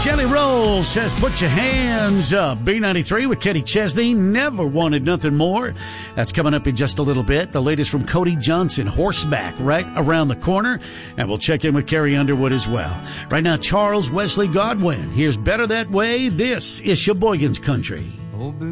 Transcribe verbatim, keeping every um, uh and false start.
Jelly Roll says, put your hands up. B ninety-three with Kenny Chesney. Never wanted nothing more. That's coming up in just a little bit. The latest from Cody Johnson, Horseback, right around the corner. And we'll check in with Carrie Underwood as well. Right now, Charles Wesley Godwin. Here's Better That Way. This is Sheboygan's Country.